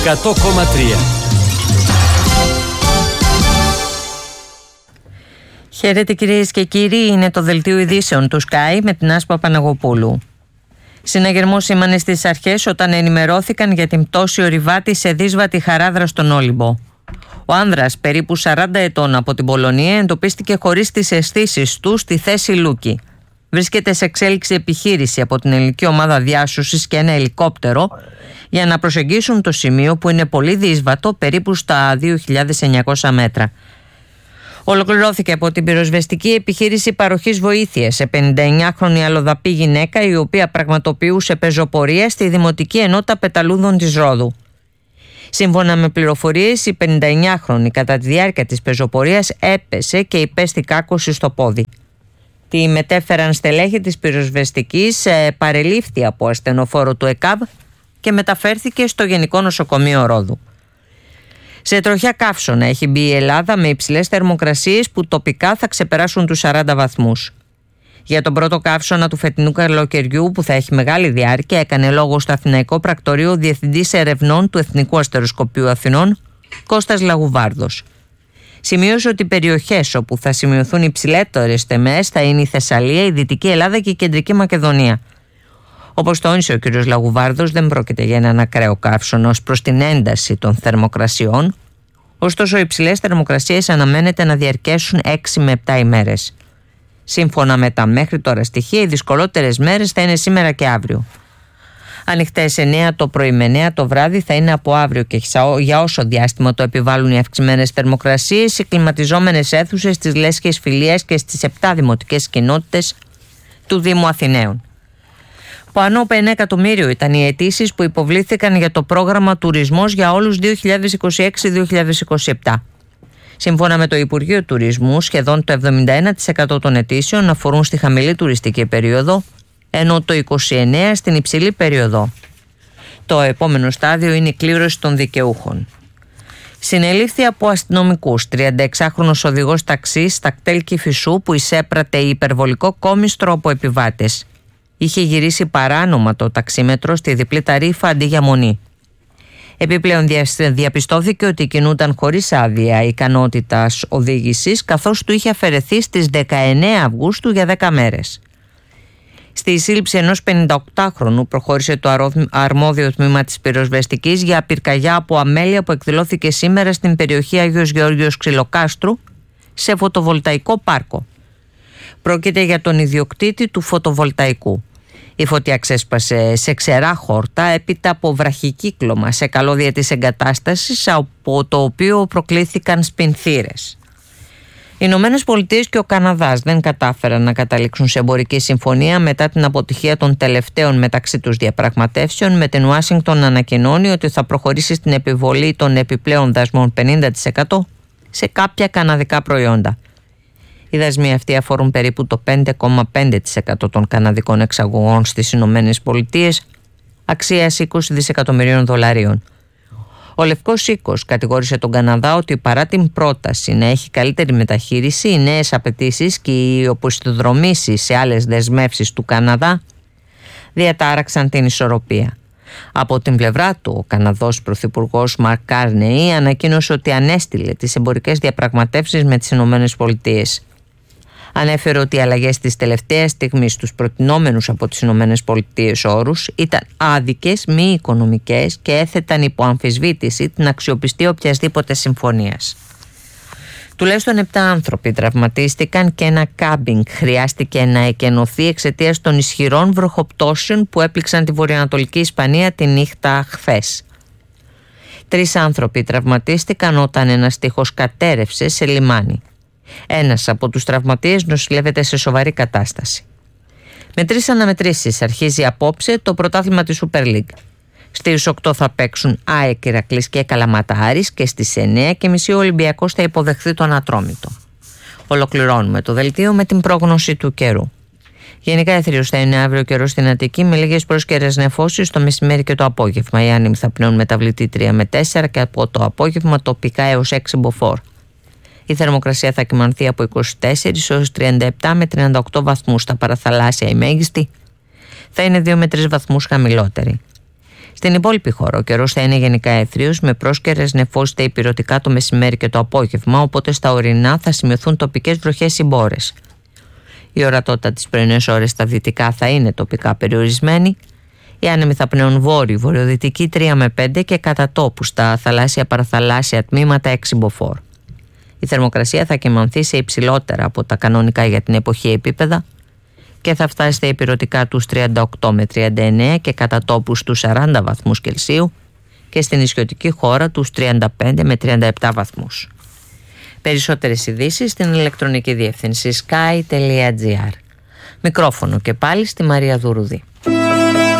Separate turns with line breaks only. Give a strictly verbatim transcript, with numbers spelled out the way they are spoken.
εκατό κόμμα τρία.
Χαίρετε κυρίες και κύριοι, είναι το δελτίο ειδήσεων του Sky με την Άσπα Παναγοπούλου. Συναγερμός σήμανε στις αρχές όταν ενημερώθηκαν για την πτώση ορειβάτη σε δύσβατη Χαράδρα στον Όλυμπο. Ο άνδρας, περίπου σαράντα ετών από την Πολωνία, εντοπίστηκε χωρίς τις αισθήσεις του στη θέση Λούκη. Βρίσκεται σε εξέλιξη επιχείρηση από την ελληνική ομάδα διάσωσης και ένα ελικόπτερο για να προσεγγίσουν το σημείο που είναι πολύ δύσβατο, περίπου στα δύο χιλιάδες εννιακόσια μέτρα. Ολοκληρώθηκε από την πυροσβεστική επιχείρηση παροχής βοήθειας σε πενηνταεννιάχρονη αλλοδαπή γυναίκα, η οποία πραγματοποιούσε πεζοπορία στη Δημοτική Ενότητα Πεταλούδων της Ρόδου. Σύμφωνα με πληροφορίες, η πενηνταεννιάχρονη κατά τη διάρκεια της πεζοπορίας έπεσε και υπέστη κάκωση στο πόδι. Τη μετέφεραν στελέχη της πυροσβεστικής, παρελήφθη από ασθενοφόρο του ΕΚΑΒ και μεταφέρθηκε στο Γενικό Νοσοκομείο Ρόδου. Σε τροχιά καύσωνα έχει μπει η Ελλάδα με υψηλές θερμοκρασίες που τοπικά θα ξεπεράσουν τους σαράντα βαθμούς. Για τον πρώτο καύσωνα του φετινού καλοκαιριού, που θα έχει μεγάλη διάρκεια, έκανε λόγο στο Αθηναϊκό Πρακτορείο ο Διευθυντής Ερευνών του Εθνικού Αστεροσκοπείου Αθηνών, Κώστας Λαγουβάρδος. Σημείωσε ότι οι περιοχές όπου θα σημειωθούν υψηλότερες τιμές θα είναι η Θεσσαλία, η Δυτική Ελλάδα και η Κεντρική Μακεδονία. Όπως τόνισε ο κ. Λαγουβάρδος, δεν πρόκειται για έναν ακραίο καύσωνα ως προς την ένταση των θερμοκρασιών, ωστόσο οι υψηλές θερμοκρασίες αναμένεται να διαρκέσουν έξι με επτά ημέρες. Σύμφωνα με τα μέχρι τώρα στοιχεία, οι δυσκολότερες μέρες θα είναι σήμερα και αύριο. Ανοιχτές εννιά το πρωί με εννιά το βράδυ θα είναι από αύριο και για όσο διάστημα το επιβάλλουν οι αυξημένες θερμοκρασίες, οι κλιματιζόμενες αίθουσες στις Λέσχες Φιλίας και στις επτά δημοτικές κοινότητες του Δήμου Αθηναίων. Πάνω από ένα εκατομμύριο ήταν οι αιτήσεις που υποβλήθηκαν για το πρόγραμμα Τουρισμός για όλους δύο χιλιάδες είκοσι έξι δύο χιλιάδες είκοσι επτά. Σύμφωνα με το Υπουργείο Τουρισμού, σχεδόν το εβδομήντα ένα τοις εκατό των αιτήσεων αφορούν στη χαμηλή τουριστική περίοδο, ενώ το είκοσι εννέα τοις εκατό στην υψηλή περίοδο. Το επόμενο στάδιο είναι η κλήρωση των δικαιούχων. Συνελήφθη από αστυνομικούς τριανταεξάχρονος οδηγός ταξί στα κτέλ Κηφισού που εισέπρατε υπερβολικό κόμιστρο από επιβάτες. Είχε γυρίσει παράνομα το ταξίμετρο στη διπλή ταρίφα αντί για μονή. Επιπλέον διαπιστώθηκε ότι κινούταν χωρίς άδεια ικανότητας οδήγησης, καθώς του είχε αφαιρεθεί στις δεκαεννέα Αυγούστου για δέκα μέρες. Στη σύλληψη ενός πενηνταοκτάχρονου προχώρησε το αρμόδιο τμήμα της πυροσβεστικής για πυρκαγιά από αμέλεια που εκδηλώθηκε σήμερα στην περιοχή Άγιος Γεώργιος Ξυλοκάστρου σε φωτοβολταϊκό πάρκο. Πρόκειται για τον ιδιοκτήτη του φωτοβολταϊκού. Η φωτιά ξέσπασε σε ξερά χόρτα έπειτα από βραχικύκλωμα σε καλώδια της εγκατάστασης, από το οποίο προκλήθηκαν σπινθήρες. Οι Ηνωμένες Πολιτείες και ο Καναδάς δεν κατάφεραν να καταλήξουν σε εμπορική συμφωνία μετά την αποτυχία των τελευταίων μεταξύ τους διαπραγματεύσεων, με την Ουάσιγκτον να ανακοινώνει ότι θα προχωρήσει στην επιβολή των επιπλέον δασμών πενήντα τοις εκατό σε κάποια καναδικά προϊόντα. Οι δασμοί αυτοί αφορούν περίπου το πέντε κόμμα πέντε τοις εκατό των καναδικών εξαγωγών στις Ηνωμένες Πολιτείες, αξίας είκοσι δισεκατομμυρίων δολαρίων. Ο Λευκός Οίκος κατηγόρησε τον Καναδά ότι παρά την πρόταση να έχει καλύτερη μεταχείριση, οι νέες απαιτήσεις και οι οπισθοδρομήσεις σε άλλες δεσμεύσεις του Καναδά διατάραξαν την ισορροπία. Από την πλευρά του, ο Καναδός Πρωθυπουργός Μαρκ Κάρνεϊ ανακοίνωσε ότι ανέστηλε τις εμπορικές διαπραγματεύσεις με τις Ηνωμένες Πολιτείες. Ανέφερε ότι οι αλλαγές της τελευταίας στιγμής στους προτινόμενους από τις Ηνωμένες Πολιτείες όρους ήταν άδικες, μη οικονομικές και έθεταν υπό αμφισβήτηση την αξιοπιστία οποιασδήποτε συμφωνίας. Τουλάχιστον επτά άνθρωποι τραυματίστηκαν και ένα κάμπινγκ χρειάστηκε να εκενωθεί εξαιτίας των ισχυρών βροχοπτώσεων που έπληξαν τη βορειοανατολική Ισπανία τη νύχτα χθες. Τρεις άνθρωποι τραυματίστηκαν όταν ένας τείχος κατέρευσε σε λιμάνι. Ένας από τους τραυματίες νοσηλεύεται σε σοβαρή κατάσταση. Με τρεις αναμετρήσεις αρχίζει απόψε το πρωτάθλημα της Super League. Στις οκτώ θα παίξουν ΑΕΚ, Ηρακλής και Καλαμάτα Άρης και στις εννιά και μισή ο Ολυμπιακός θα υποδεχθεί τον Ατρόμητο. Ολοκληρώνουμε το δελτίο με την πρόγνωση του καιρού. Γενικά έθριος θα είναι αύριο καιρό στην Αττική με λίγες πρόσκαιρες νεφώσεις το μεσημέρι και το απόγευμα. Οι άνεμοι θα πνέουν μεταβλητή τρία με τέσσερα και από το απόγευμα τοπικά έως έξι μποφόρ. Η θερμοκρασία θα κυμανθεί από είκοσι τέσσερα έως τριάντα επτά με τριάντα οκτώ βαθμούς. Στα παραθαλάσσια η μέγιστη θα είναι δύο με τρεις βαθμούς χαμηλότερη. Στην υπόλοιπη χώρα ο καιρός θα είναι γενικά αίθριος με πρόσκαιρες νεφώσεις στα ηπειρωτικά το μεσημέρι και το απόγευμα, οπότε στα ορεινά θα σημειωθούν τοπικές βροχές ή μπόρες. Η ορατότητα τις πρωινές ώρες στα δυτικά θα είναι τοπικά περιορισμένη. Οι άνεμοι θα πνέουν βόρειο, βορειοδυτική τρία με πέντε και κατά τόπου στα θαλάσσια παραθαλάσσια τμήματα έξι μποφόρ. Η θερμοκρασία θα κυμανθεί σε υψηλότερα από τα κανονικά για την εποχή επίπεδα και θα φτάσει στα ηπειρωτικά τους τριάντα οκτώ με τριάντα εννέα και κατά τόπου στους σαράντα βαθμούς Κελσίου και στην νησιωτική χώρα τους τριάντα πέντε με τριάντα επτά βαθμούς. Περισσότερες ειδήσεις στην ηλεκτρονική διεύθυνση sky τελεία gr. Μικρόφωνο και πάλι στη Μαρία Δουρουδή.